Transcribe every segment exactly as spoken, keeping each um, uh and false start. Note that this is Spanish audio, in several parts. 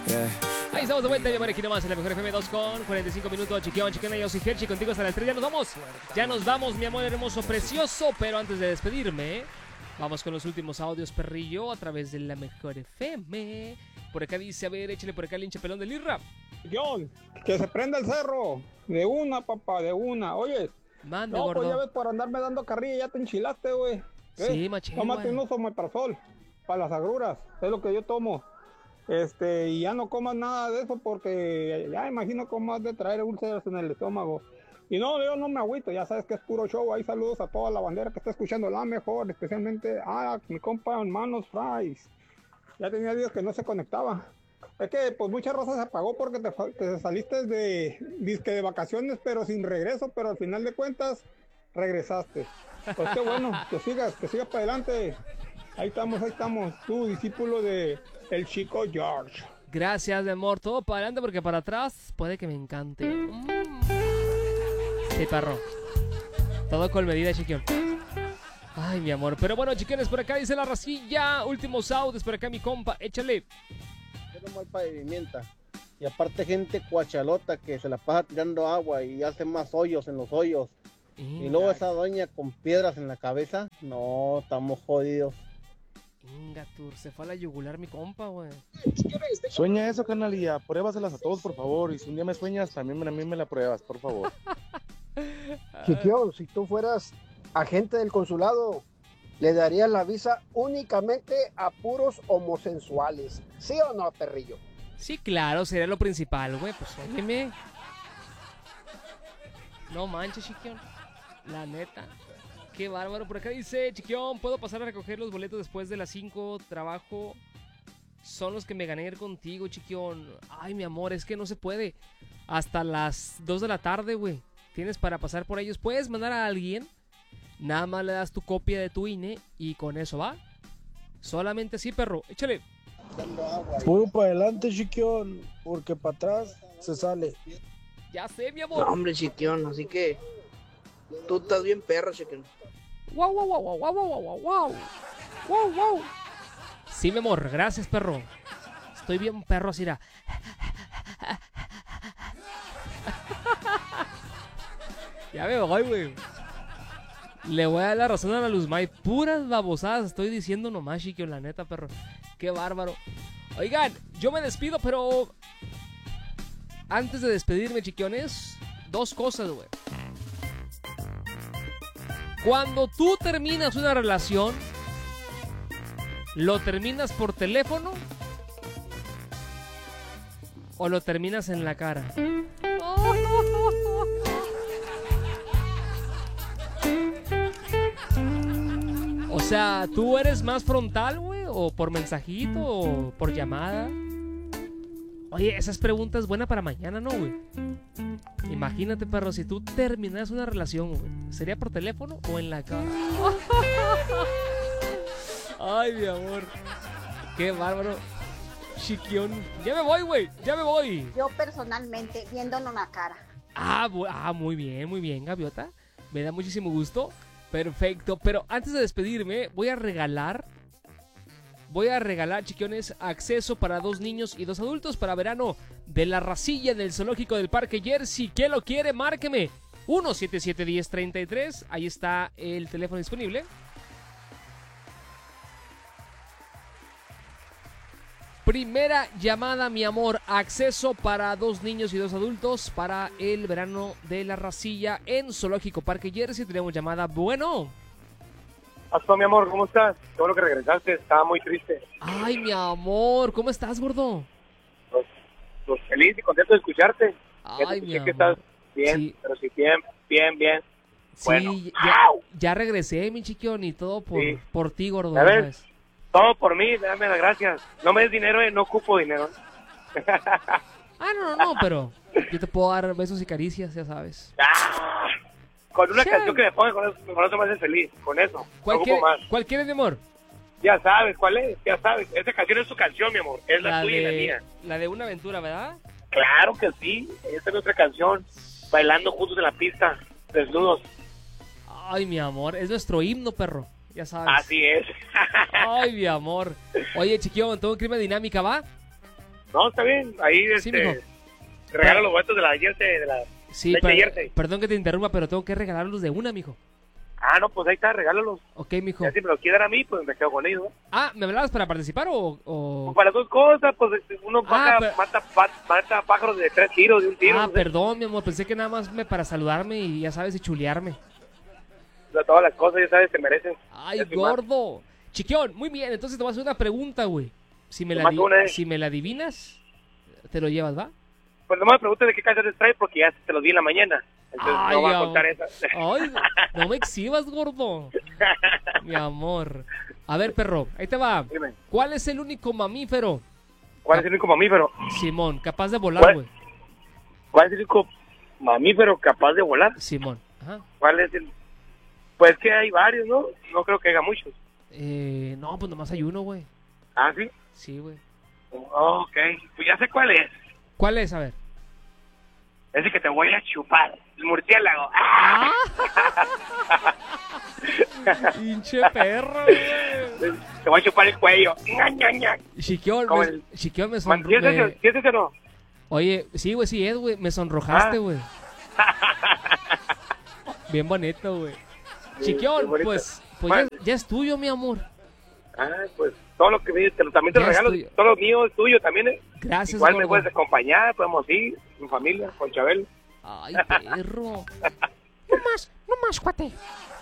Yeah. Ahí estamos de vuelta, mi amor, aquí nomás en la mejor F M dos con cuarenta y cinco minutos. Chiquión, chiquión, yo soy Ferchi, contigo hasta las tres. Ya nos vamos, ya nos vamos, mi amor hermoso, precioso. Pero antes de despedirme, vamos con los últimos audios, perrillo, a través de la mejor F M. Por acá dice, a ver, échale por acá el hinche pelón del Irra. John, que se prenda el cerro. De una, papá, de una. Oye, Mande, no, gordo. pues ya ves, por andarme dando carrilla, ya te enchilaste, güey. Sí, machín, Tómate güey. unos omeprazol para las agruras, es lo que yo tomo. Este, y ya no comas nada de eso porque ya imagino cómo has de traer úlceras en el estómago. Y no, yo no me agüito, ya sabes que es puro show. Ahí saludos a toda la bandera que está escuchando la mejor, especialmente a mi compa Hermanos Fries. Ya tenía días que no se conectaba. Es que pues mucha raza se apagó porque te, te saliste de disque de vacaciones, pero sin regreso, pero al final de cuentas regresaste. Pues qué bueno, que sigas, que sigas para adelante. Ahí estamos, ahí estamos, tu discípulo de el chico George. Gracias, mi amor, todo para adelante porque para atrás puede que me encante. Mm. Sí, perro. Todo con medida, chiquión. Ay, mi amor. Pero bueno, chiquiones, por acá dice la racilla. Últimos audios por acá, mi compa. Échale. Tiene mal pavimenta. Y aparte gente cuachalota que se la pasa tirando agua y hace más hoyos en los hoyos. Inga. Y luego esa doña con piedras en la cabeza. No, estamos jodidos. Inga, Tur, se fue a la yugular mi compa, güey. Sueña eso, canalía. Pruébaselas a todos, por favor. Y si un día me sueñas, también a mí me la pruebas, por favor. Chiquión, si tú fueras agente del consulado, le darías la visa únicamente a puros homosensuales. ¿Sí o no, perrillo? Sí, claro, sería lo principal, güey. Pues óyeme. No manches, chiquión. La neta. Qué bárbaro. Por acá dice, chiquión, ¿puedo pasar a recoger los boletos después de las cinco? Trabajo. Son los que me gané ir contigo, chiquión. Ay, mi amor, es que no se puede. Hasta las dos de la tarde, güey. Tienes para pasar por ellos. Puedes mandar a alguien. Nada más le das tu copia de tu I N E y con eso va. Solamente así, perro. Échale. Puro para adelante, chiquión, porque para atrás se sale. Ya sé, mi No, amor. hombre, Chiquión, así que tú estás bien perro, Chiquión. Wow, wow, wow, wow, wow, wow, wow, wow. Wow, wow. Sí, mi amor, gracias, perro. Estoy bien perro así, era. Ya me voy, güey. Le voy a dar la razón a la Luzmay. Puras babosadas estoy diciendo nomás, chiquio, la neta, perro. Qué bárbaro. Oigan, yo me despido, pero antes de despedirme, chiquiones, dos cosas, güey. Cuando tú terminas una relación, ¿lo terminas por teléfono o lo terminas en la cara? O sea, ¿tú eres más frontal, güey? ¿O por mensajito o por llamada? Oye, esas preguntas buenas para mañana, ¿no, güey? Imagínate, perro, si tú terminas una relación, güey, ¿sería por teléfono o en la cara? Ay, mi amor. Qué bárbaro. Chiquión. Ya me voy, güey. Ya me voy. Yo personalmente, viéndolo en la cara. Ah, bu- ah, muy bien, muy bien, Gaviota. Me da muchísimo gusto. Perfecto. Pero antes de despedirme, voy a regalar... Voy a regalar, chiquiones, acceso para dos niños y dos adultos para verano de la racilla en el zoológico del Parque Jersey. ¿Qué lo quiere? Márqueme. uno siete siete uno cero tres tres. Ahí está el teléfono disponible. Primera llamada, mi amor. Acceso para dos niños y dos adultos para el verano de la racilla en Zoológico Parque Jersey. Tenemos llamada. Bueno. Pasó, mi amor, ¿cómo estás? Qué bueno que regresaste, estaba muy triste. Ay, mi amor, ¿cómo estás, gordo? Pues, pues feliz y contento de escucharte. Ay, ya te mi escuché que amor. estás bien, Sí. pero sí, bien, bien, bien. Sí, Bueno. ya, ya regresé, mi chiquión, y todo por, Sí. por ti, gordo. ¿Ya ves? ¿Sabes? Todo por mí, dame las gracias. No me des dinero, eh, no ocupo dinero. Ah, no, no, no, pero yo te puedo dar besos y caricias, ya sabes. Ah, con una Sí. canción que me ponga, con eso, con eso me haces feliz, con eso. ¿Cuál, no quiere- ocupo más. ¿Cuál quieres, mi amor? Ya sabes, ¿cuál es? Ya sabes. Esa canción es tu canción, mi amor. Es la, tuya y la de, mía. la de Una Aventura, ¿verdad? Claro que sí. Esta es nuestra canción. Bailando juntos en la pista, desnudos. Ay, mi amor, es nuestro himno, perro. Ya sabes. Así es. Ay, mi amor. Oye, chiquillo, ¿tengo un crimen dinámica, va? No, está bien. Ahí, Sí, este, mijo. regala los boletos de la Jersey, de la Sí, leche per- Jersey. perdón que te interrumpa, pero tengo que regalarlos de una, mijo. Ah, no, pues ahí está, regálalos. Ok, mijo. Ya si me los quieren a mí, pues me quedo con ellos, ¿no? Ah, ¿me hablabas para participar o...? o... Pues para las dos cosas, pues uno Ah, mata, pero- mata, pa- mata pájaros de tres tiros, de un tiro. Ah, no sé. perdón, mi amor, pensé que nada más me para saludarme y ya sabes, y chulearme. De todas las cosas, ya sabes, te merecen. Ay, Ya soy más. gordo. Chiquión, muy bien, entonces te voy a hacer una pregunta, güey. Si me la, Nomás di- una, eh. si me la adivinas, te lo llevas, ¿va? Pues nomás me preguntas de qué calzones traes porque ya te los di en la mañana. Entonces Ay, no voy a am- contar esa. Ay, no me exhibas, gordo. Mi amor. A ver, perro, ahí te va. Dime, ¿Cuál es el único mamífero, ¿cuál es el único mamífero? Simón, capaz de volar, ¿Cuál? güey? ¿Cuál es el único mamífero capaz de volar? Simón. Ajá. ¿Cuál es el...? Pues que hay varios, ¿no? No creo que haya muchos. Eh, no, pues nomás hay uno, güey. ¿Ah, sí? Sí, güey. Ok, pues ya sé cuál es. ¿Cuál es? A ver. Ese que te voy a chupar. El murciélago. ¡Ah! Pinche perro, güey. Te voy a chupar el cuello. Ña, Ña, Ña. Chiquión, Como me, el- Chiquión me Man, sonro... ¿sí es me- ese- sí es ese o no? Oye, sí, güey, sí es, güey. Me sonrojaste, Ah. güey. Bien bonito, güey. Sí, Chiquión, qué bonito. pues, pues ya, Man. ya es tuyo, mi amor. Ah, pues todo lo que me te lo, también te Ya lo regalo. estoy- Todo lo mío es tuyo también, ¿eh? Gracias, Igual me gordo. puedes acompañar, podemos ir, mi familia, con Chabel. Ay, perro. No más, no más, cuate.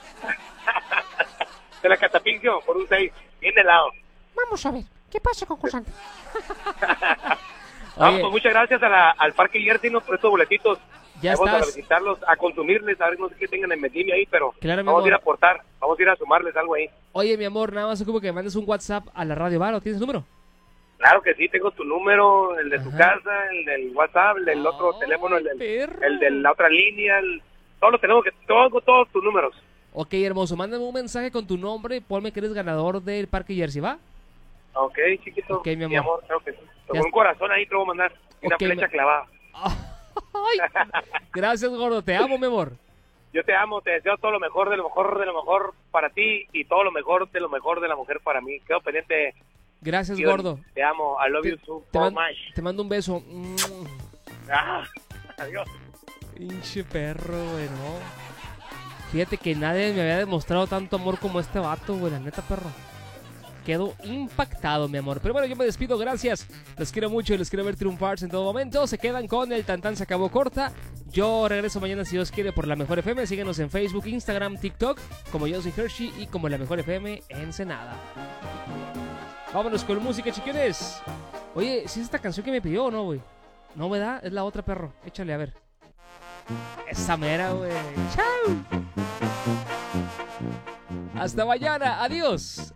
De la catapincio por un seis, bien helado. Vamos a ver, ¿qué pasa, concursante? Vamos, Oye, pues muchas gracias a la, al Parque Jersey, ¿no? Por estos boletitos. ya Vamos a estás. visitarlos, a consumirles, a ver, no sé qué tengan en vendimia ahí, pero Claro, mi vamos a ir a amor. aportar, vamos a ir a sumarles algo ahí. Oye, mi amor, nada más ocupo que me mandes un WhatsApp a la radio, ¿vale? ¿Tienes número? Claro que sí, tengo tu número, el de tu Ajá. casa, el del WhatsApp, el del otro Ay, teléfono, el, del, perro. el de la otra línea, el, todos los tenemos, que tengo todos tus números. Ok, hermoso, mándame un mensaje con tu nombre, ponme que eres ganador del Parque Jersey, ¿va? Ok, chiquito. Ok, mi amor. claro que sí. Ya Con es- un corazón ahí te lo voy a mandar. Y una Ok, flecha me- clavada. Ay, gracias, gordo, te amo, mi amor. Yo te amo, te deseo todo lo mejor, de lo mejor, de lo mejor para ti y todo lo mejor, de lo mejor de la mujer para mí. Quedo pendiente. Gracias, Dios, gordo. Te amo. I love Te, you so te man- much. te mando un beso. Ah, adiós. Pinche perro, güey, no. Fíjate que nadie me había demostrado tanto amor como este vato, güey, la neta, perro. Quedo impactado, mi amor. Pero bueno, yo me despido, gracias. Les quiero mucho y les quiero ver triunfar en todo momento. Se quedan con el Tantán se acabó corta. Yo regreso mañana, si Dios quiere, por La Mejor F M. Síguenos en Facebook, Instagram, TikTok, como Yo Soy Hershey y como La Mejor F M Ensenada. Vámonos con música, chiquiones. Oye, ¿sí es esta canción que me pidió o no, güey? No, ¿verdad? Es la otra, perro. Échale, a ver. Esa mera, güey. ¡Chao! Hasta mañana. Adiós.